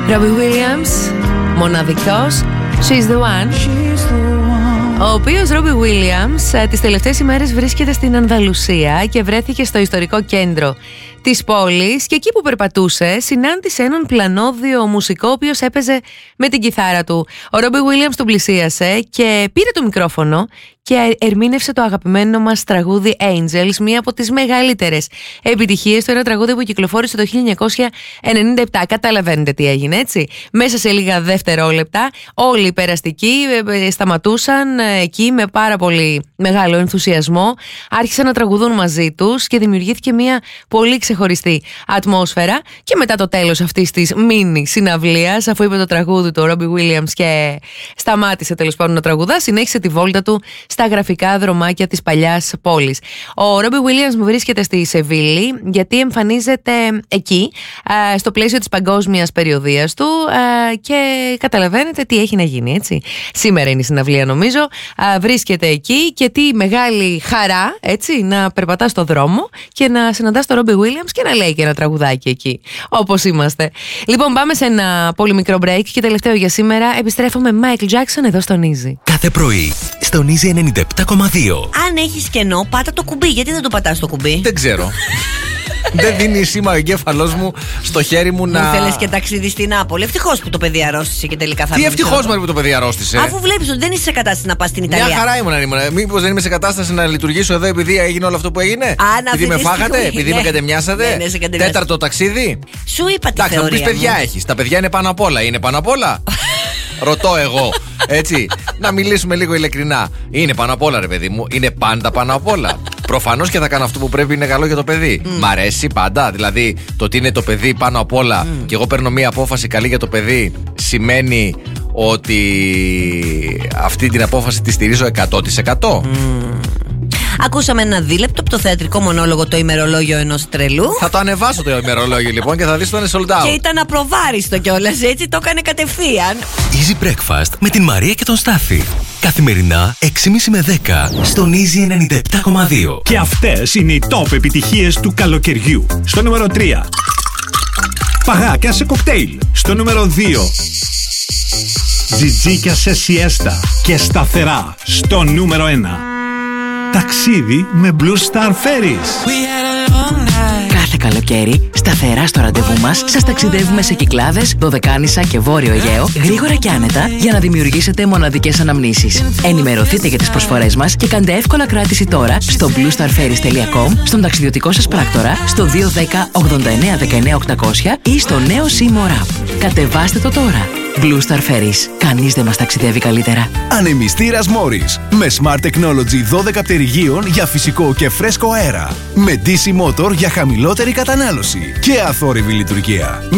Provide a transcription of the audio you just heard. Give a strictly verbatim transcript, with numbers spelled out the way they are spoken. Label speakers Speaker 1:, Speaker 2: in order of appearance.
Speaker 1: Robbie Williams, μοναδικός, She's the One. Ο οποίος Robbie Williams τις τελευταίες ημέρες βρίσκεται στην Ανδαλουσία και βρέθηκε στο ιστορικό κέντρο της πόλης, και εκεί που περπατούσε συνάντησε έναν πλανόδιο μουσικό ο οποίος έπαιζε με την κιθάρα του. Ο Robbie Williams τον πλησίασε και πήρε το μικρόφωνο και ερμήνευσε το αγαπημένο μας τραγούδι Angels, μία από τις μεγαλύτερες επιτυχίες του, ένα τραγούδι που κυκλοφόρησε το χίλια εννιακόσια ενενήντα επτά. Καταλαβαίνετε τι έγινε, έτσι? Μέσα σε λίγα δευτερόλεπτα όλοι οι περαστικοί σταματούσαν εκεί με πάρα πολύ μεγάλο ενθουσιασμό, άρχισαν να τραγουδούν μαζί τους και δημιουργήθηκε μία πολύ ξεχωριστή ατμόσφαιρα. Και μετά το τέλος αυτής της μίνι συναυλίας, αφού είπε το τραγούδι του Robbie Williams και σταμάτησε τέλος πάντων να τραγουδά, συνέχισε τη βόλτα του στα γραφικά δρομάκια της παλιάς πόλης. Ο Robbie Williams βρίσκεται στη Σεβίλη γιατί εμφανίζεται εκεί στο πλαίσιο της παγκόσμιας περιοδείας του, και καταλαβαίνετε τι έχει να γίνει, έτσι. Σήμερα είναι η συναυλία, νομίζω. Βρίσκεται εκεί και τι μεγάλη χαρά, έτσι, να περπατά στο δρόμο και να συναντάς τον Robbie Williams και να λέει και ένα τραγουδάκι εκεί, όπως είμαστε. Λοιπόν, πάμε σε ένα πολύ μικρό break και τελευταίο για σήμερα. Επιστρέφουμε με Michael Jackson εδώ στον Easy.
Speaker 2: Κάθε πρωί στον Easy ενενήντα επτά κόμμα δύο.
Speaker 3: Αν έχεις κενό, πάτα το κουμπί. Γιατί δεν το πατάς το κουμπί?
Speaker 4: Δεν ξέρω. Δεν δίνει σήμα ο εγκέφαλός μου στο χέρι μου να.
Speaker 3: Μου θέλεις και ταξίδι στην Νάπολη. Ευτυχώς που το παιδί αρρώστησε και τελικά θα.
Speaker 4: Τι ευτυχώς μου που το παιδί αρρώστησε.
Speaker 3: Αφού βλέπεις ότι δεν είσαι σε κατάσταση να πας στην Ιταλία.
Speaker 4: Μια χαρά ήμουν αν ήμουν. Μήπως δεν είμαι σε κατάσταση να λειτουργήσω εδώ επειδή έγινε όλο αυτό που έγινε?
Speaker 3: Αν
Speaker 4: επειδή με φάγατε,
Speaker 3: στιγμή,
Speaker 4: επειδή
Speaker 3: ναι.
Speaker 4: με κατεμοιάσατε.
Speaker 3: Ναι, ναι,
Speaker 4: τέταρτο ταξίδι.
Speaker 3: Σου είπα τι
Speaker 4: θεωρία. Εντάξει, θα μου πεις παιδιά έχεις. Τα παιδιά είναι πάνω απ' όλα. Είναι πάνω απ' όλα. Ρωτώ εγώ. Έτσι. Να μιλήσουμε λίγο ειλικρινά. Είναι πάνω απ' όλα, ρε παιδί μου. Είναι πάντα πάνω απ' όλα. Προφανώς και θα κάνω αυτό που πρέπει, είναι καλό για το παιδί. Mm. Μ' αρέσει πάντα. Δηλαδή, το ότι είναι το παιδί πάνω απ' όλα mm. και εγώ παίρνω μία απόφαση καλή για το παιδί, σημαίνει ότι αυτή την απόφαση τη στηρίζω εκατό τοις εκατό.
Speaker 3: Mm. Ακούσαμε ένα δίλεπτο από το θεατρικό μονόλογο Το ημερολόγιο ενός τρελού.
Speaker 4: Θα το ανεβάσω το ημερολόγιο λοιπόν και θα δεις το είναι sold out.
Speaker 3: Και ήταν απροβάριστο κιόλας, έτσι το έκανε κατευθείαν.
Speaker 2: Easy Breakfast με την Μαρία και τον Στάφη. Καθημερινά έξι και μισή με δέκα στον Easy ενενήντα επτά κόμμα δύο.
Speaker 5: Και αυτές είναι οι top επιτυχίες του καλοκαιριού. Στο νούμερο τρία. Παγάκια σε κοκτέιλ. Στο νούμερο δύο. Τζιτζίκια σε σιέστα και σταθερά. Στο νούμερο ένα. Ταξίδι με Blue Star Ferries.
Speaker 6: Κάθε καλοκαίρι, σταθερά στο ραντεβού μας, σας ταξιδεύουμε σε Κυκλάδες, Δωδεκάνησα και Βόρειο Αιγαίο, γρήγορα και άνετα, για να δημιουργήσετε μοναδικές αναμνήσεις. Ενημερωθείτε για τις προσφορές μας και κάντε εύκολα κράτηση τώρα στο blue star ferries τελεία com, στον ταξιδιωτικό σας πράκτορα, στο δύο ένα μηδέν ογδόντα εννέα δεκαεννέα οκτακόσια ή στο νέο Seymour App. Κατεβάστε το τώρα. Blue Star Ferries. Κανείς δεν μας ταξιδεύει καλύτερα.
Speaker 7: Ανεμιστήρας Morris. Με Smart Technology δώδεκα πτερυγίων για φυσικό και φρέσκο αέρα. Με ντι σι Motor για χαμηλότερη κατανάλωση και αθόρυβη λειτουργία.